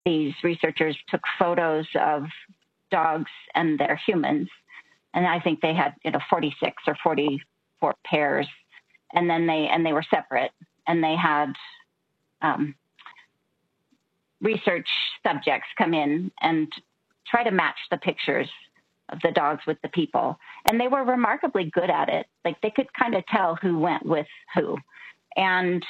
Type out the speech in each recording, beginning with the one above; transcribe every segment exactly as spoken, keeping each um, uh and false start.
these researchers took photos of dogs and their humans, and I think they had, you know, forty-six or forty-four pairs, and then they and they were separate, and they had um, research subjects come in and try to match the pictures of the dogs with the people, and they were remarkably good at it. Like, they could kind of tell who went with who, and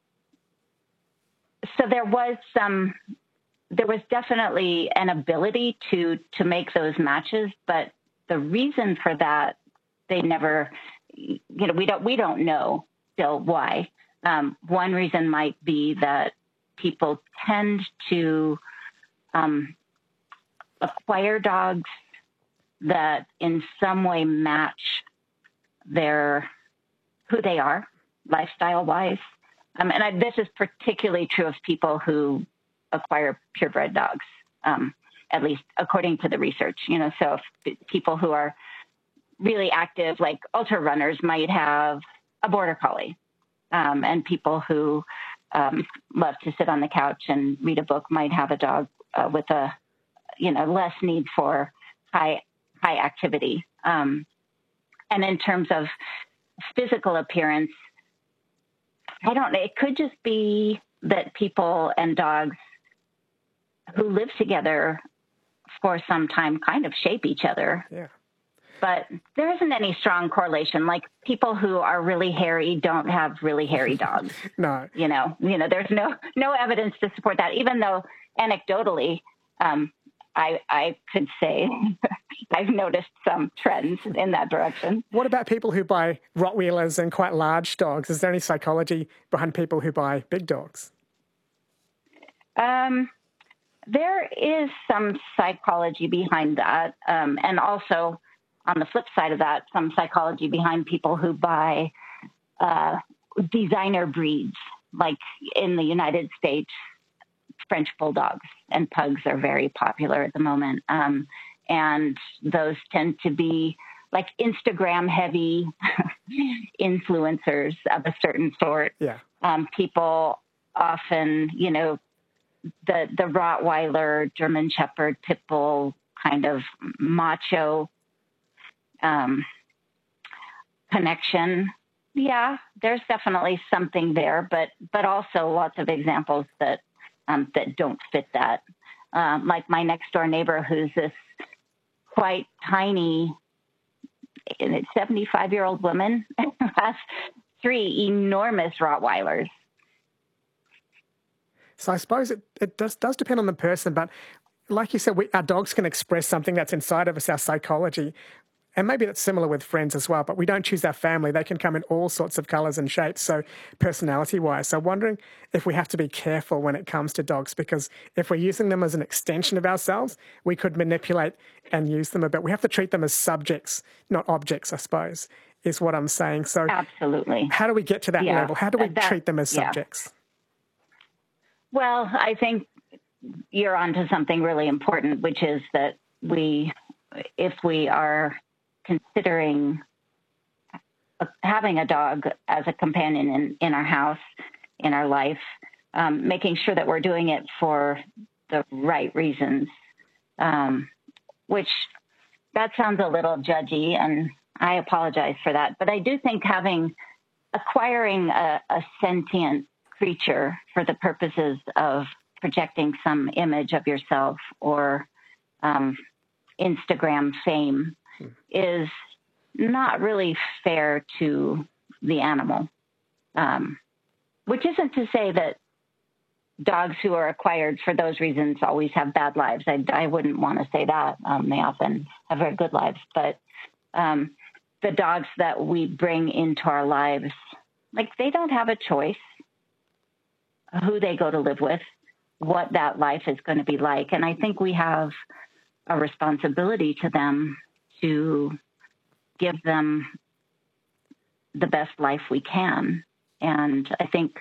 so there was some. There was definitely an ability to to make those matches, but the reason for that, they never, you know, we don't we don't know still why. Um, one reason might be that people tend to um, acquire dogs that in some way match their who they are, lifestyle wise, um, and I, this is particularly true of people who acquire purebred dogs, um, at least according to the research. You know, so if people who are really active, like ultra runners, might have a border collie, um, and people who um, love to sit on the couch and read a book might have a dog uh, with a, you know, less need for high high activity. Um, and in terms of physical appearance, I don't know. It could just be that people and dogs who live together for some time kind of shape each other. Yeah. But there isn't any strong correlation. Like, people who are really hairy don't have really hairy dogs. No. You know, you know, there's no no evidence to support that, even though anecdotally, um, I I could say I've noticed some trends in that direction. What about people who buy Rottweilers and quite large dogs? Is there any psychology behind people who buy big dogs? Um, there is some psychology behind that. Um, and also, on the flip side of that, some psychology behind people who buy uh, designer breeds. Like in the United States, French bulldogs and pugs are very popular at the moment. Um, and those tend to be like Instagram heavy influencers of a certain sort. Yeah. Um, people often, you know, the, the Rottweiler, German Shepherd, Pit Bull kind of macho um, connection. Yeah, there's definitely something there, but, but also lots of examples that, um, that don't fit that. Um, like my next door neighbor, who's this quite tiny, seventy-five year old woman, has three enormous Rottweilers. So I suppose it, it does, does depend on the person, but like you said, we, our dogs can express something that's inside of us, our psychology. And maybe that's similar with friends as well, but we don't choose our family. They can come in all sorts of colours and shapes, so personality-wise. So I'm wondering if we have to be careful when it comes to dogs, because if we're using them as an extension of ourselves, we could manipulate and use them a bit. We have to treat them as subjects, not objects, I suppose, is what I'm saying. So absolutely. How do we get to that yeah. level? How do we that, treat them as yeah. subjects? Well, I think you're onto something really important, which is that we, if we are considering having a dog as a companion in, in our house, in our life, um, making sure that we're doing it for the right reasons, um, which that sounds a little judgy, and I apologize for that. But I do think having, acquiring a, a sentient creature for the purposes of projecting some image of yourself or um, Instagram fame hmm. is not really fair to the animal, um, which isn't to say that dogs who are acquired for those reasons always have bad lives. I, I wouldn't want to say that. Um, they often have very good lives, but um, the dogs that we bring into our lives, like, they don't have a choice who they go to live with, what that life is going to be like. And I think we have a responsibility to them to give them the best life we can. And I think,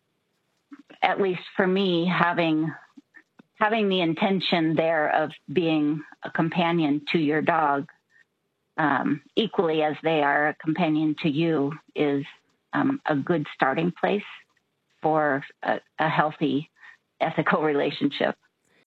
at least for me, having having the intention there of being a companion to your dog, um, equally as they are a companion to you, is um, a good starting place for a, a healthy, ethical relationship.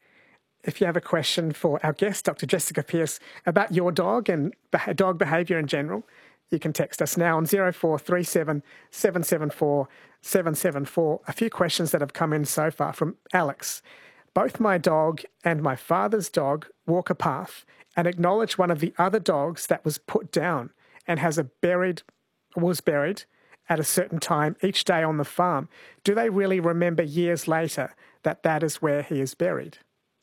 if you have a question for our guest, Doctor Jessica Pearce, about your dog and dog behaviour in general, you can text us now on zero four three seven, seven seven four, seven seven four. A few questions that have come in so far from Alex. Both my dog and my father's dog walk a path and acknowledge one of the other dogs that was put down and has a buried, was buried at a certain time each day on the farm. Do they really remember years later that that is where he is buried?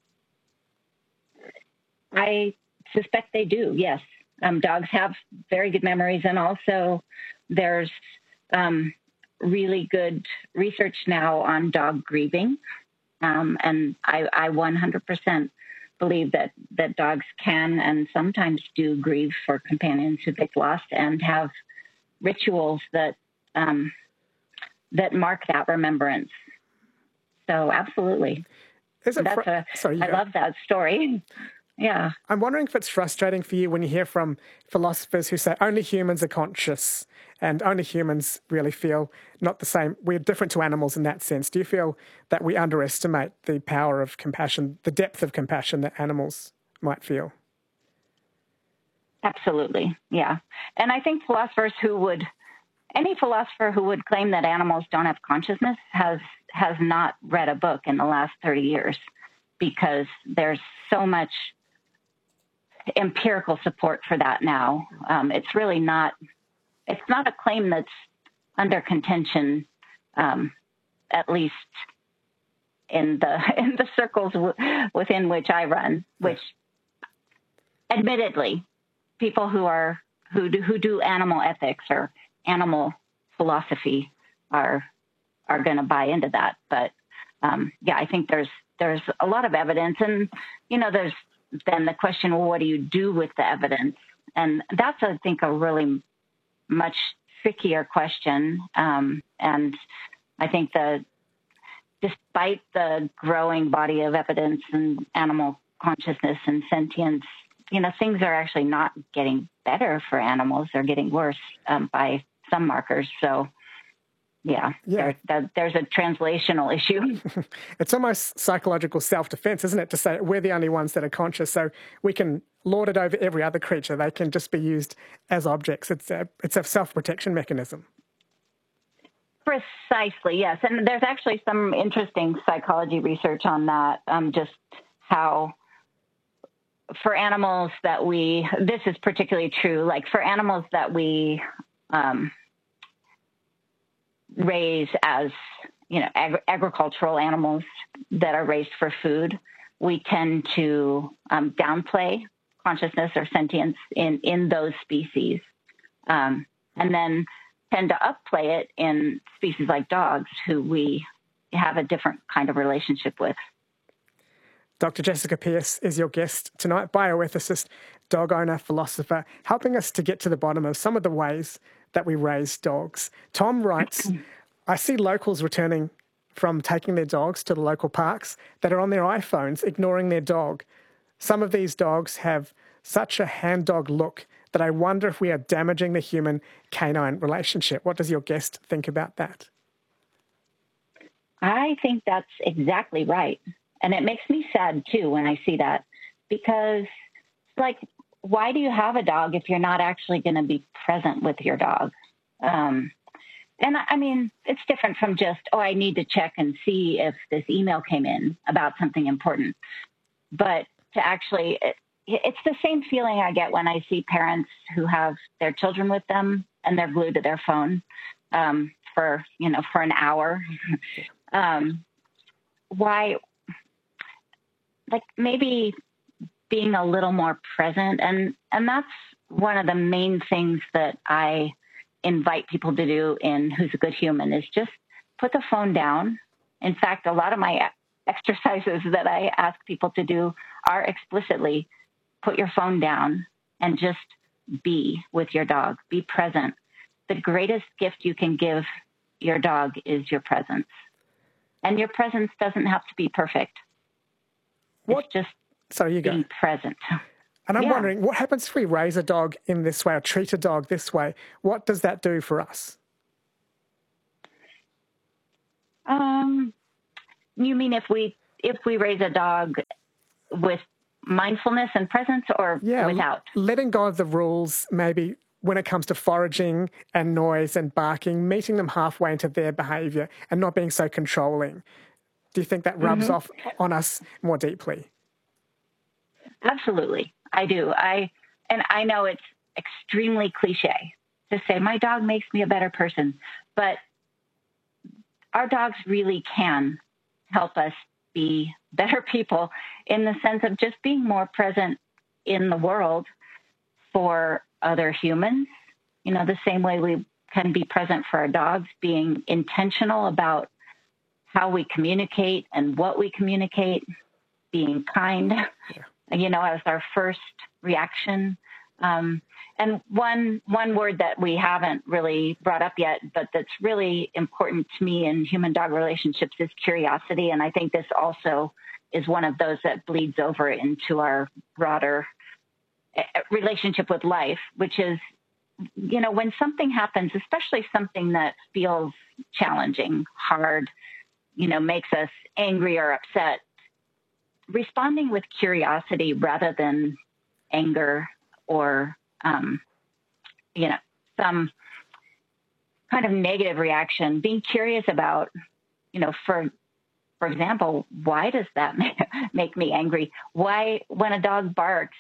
I suspect they do, yes. Um, dogs have very good memories, and also there's um, really good research now on dog grieving. Um, and I, I one hundred percent believe that, that dogs can and sometimes do grieve for companions who they've lost and have rituals that um, that mark that remembrance. So absolutely. Is it That's fr- a, Sorry, I go. love that story. Yeah. I'm wondering if it's frustrating for you when you hear from philosophers who say only humans are conscious and only humans really feel not the same. We're different to animals in that sense. Do you feel that we underestimate the power of compassion, the depth of compassion that animals might feel? Absolutely, yeah. And I think philosophers who would, any philosopher who would claim that animals don't have consciousness has has not read a book in the last thirty years, because there's so much empirical support for that now. Um, it's really not, it's not a claim that's under contention, um, at least in the in the circles w- within which I run, which admittedly, people who are who do, who do animal ethics or animal philosophy are are going to buy into that. But um, yeah, I think there's there's a lot of evidence, and you know, there's then the question, well, what do you do with the evidence? And that's, I think, a really much trickier question. Um, and I think that despite the growing body of evidence in animal consciousness and sentience, you know, things are actually not getting better for animals. They're getting worse um, by some markers. So, yeah, yeah. There, there's a translational issue. It's almost psychological self-defense, isn't it, to say we're the only ones that are conscious, so we can lord it over every other creature. They can just be used as objects. It's a, it's a self-protection mechanism. Precisely, yes. And there's actually some interesting psychology research on that, um, just how for animals that we, this is particularly true, like for animals that we um, raise as, you know, ag- agricultural animals that are raised for food, we tend to um, downplay consciousness or sentience in, in those species, um, and then tend to upplay it in species like dogs, who we have a different kind of relationship with. Doctor Jessica Pearce is your guest tonight, bioethicist, dog owner, philosopher, helping us to get to the bottom of some of the ways that we raise dogs. Tom writes, I see locals returning from taking their dogs to the local parks that are on their iPhones, ignoring their dog. Some of these dogs have such a hand dog look that I wonder if we are damaging the human-canine relationship. What does your guest think about that? I think that's exactly right. And it makes me sad, too, when I see that, because, like, why do you have a dog if you're not actually going to be present with your dog? Um, and, I mean, it's different from just, oh, I need to check and see if this email came in about something important. But to actually, it, it's the same feeling I get when I see parents who have their children with them and they're glued to their phone um, for, you know, for an hour. um, why... like maybe being a little more present. And, and that's one of the main things that I invite people to do in Who's a Good Human, is just put the phone down. In fact, a lot of my exercises that I ask people to do are explicitly put your phone down and just be with your dog, be present. The greatest gift you can give your dog is your presence. And your presence doesn't have to be perfect. What? It's just Sorry, you being go. present. And I'm yeah. wondering, what happens if we raise a dog in this way or treat a dog this way? What does that do for us? Um, you mean if we if we raise a dog with mindfulness and presence, or yeah, without? Letting go of the rules, maybe when it comes to foraging and noise and barking, meeting them halfway into their behaviour and not being so controlling. Do you think that rubs Mm-hmm. off on us more deeply? Absolutely. I do. I and I know it's extremely cliche to say my dog makes me a better person, but our dogs really can help us be better people in the sense of just being more present in the world for other humans. You know, the same way we can be present for our dogs, being intentional about how we communicate and what we communicate, being kind, yeah. you know, as our first reaction. Um, and one one word that we haven't really brought up yet, but that's really important to me in human-dog relationships is curiosity. And I think this also is one of those that bleeds over into our broader relationship with life, which is, you know, when something happens, especially something that feels challenging, hard, you know, makes us angry or upset, responding with curiosity rather than anger or, um, you know, some kind of negative reaction, being curious about, you know, for, for example, why does that make me angry? Why, when a dog barks,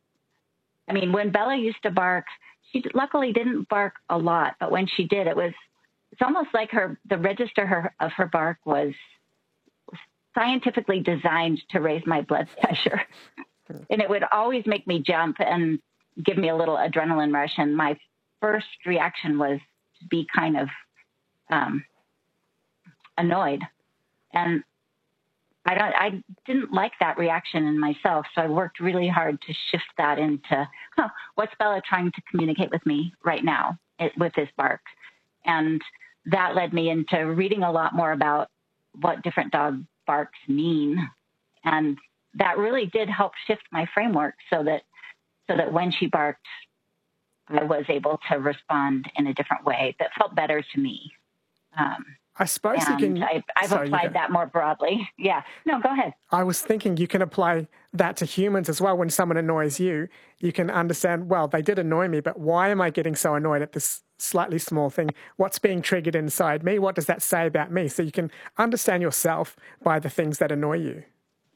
I mean, when Bella used to bark, she luckily didn't bark a lot, but when she did, it was, it's almost like her, the register her, of her bark was scientifically designed to raise my blood pressure. And it would always make me jump and give me a little adrenaline rush. And my first reaction was to be kind of um, annoyed. And I don't, I didn't like that reaction in myself. So I worked really hard to shift that into, huh, what's Bella trying to communicate with me right now it, with this bark? And that led me into reading a lot more about what different dog barks mean. And that really did help shift my framework so that, so that when she barked, I was able to respond in a different way that felt better to me. Um, I suppose you can. I've, I've sorry, applied that more broadly. Yeah. No, go ahead. I was thinking you can apply that to humans as well. When someone annoys you, you can understand, well, they did annoy me, but why am I getting so annoyed at this slightly small thing? What's being triggered inside me? What does that say about me? So you can understand yourself by the things that annoy you.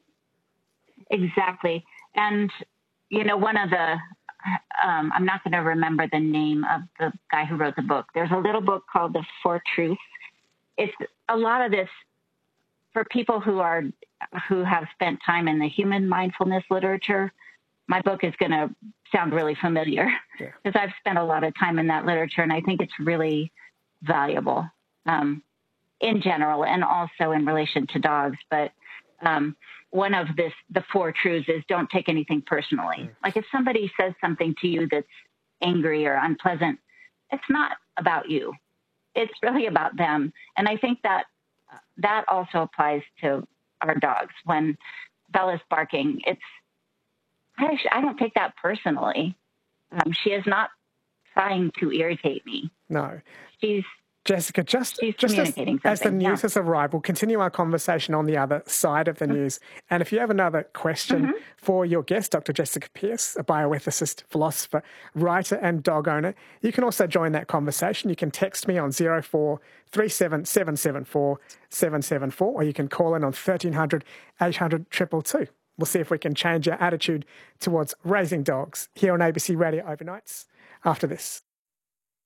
Exactly. And, you know, one of the, um, I'm not going to remember the name of the guy who wrote the book. There's a little book called The Four Truths. It's a lot of this for people who are, who have spent time in the human mindfulness literature. My book is going to sound really familiar because yeah. I've spent a lot of time in that literature, and I think it's really valuable um, in general and also in relation to dogs. But um, one of this, the four truths is don't take anything personally. Mm. Like if somebody says something to you that's angry or unpleasant, it's not about you. It's really about them. And I think that that also applies to our dogs. When Bella's barking, it's, I, I don't take that personally. Um, she is not trying to irritate me. No. She's Jessica, just, She's just as, as the news yeah. has arrived, we'll continue our conversation on the other side of the mm-hmm. news. And if you have another question mm-hmm. for your guest, Doctor Jessica Pearce, a bioethicist, philosopher, writer and dog owner, you can also join that conversation. You can text me on zero four three seven seven seven four seven seven four, or you can call in on thirteen hundred eight hundred two two two. We'll see if we can change our attitude towards raising dogs here on A B C Radio Overnights after this.